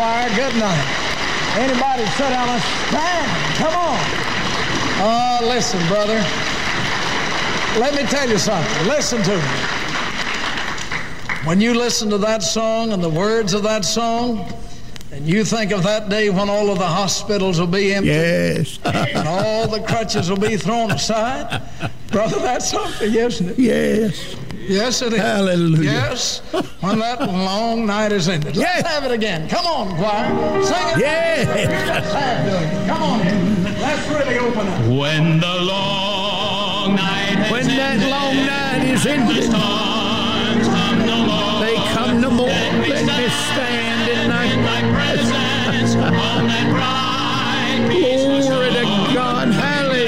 choir. Good night. Anybody sit down and stand? Come on. Listen, brother. Let me tell you something. Listen to me. When you listen to that song and the words of that song, and you think of that day when all of the hospitals will be empty. Yes. And all the crutches will be thrown aside. Brother, that's something, isn't it? Yes. Yes, it is. Hallelujah. Yes, when that long night is ended. Let's have it again. Come on, choir. Sing it. Yes. Let's have it. Come on. Let's really open up. When the long night has When that long night is ended, stars come no more. they come no more. Let me stand in thy presence on that bright peaceful Glory to shore. God.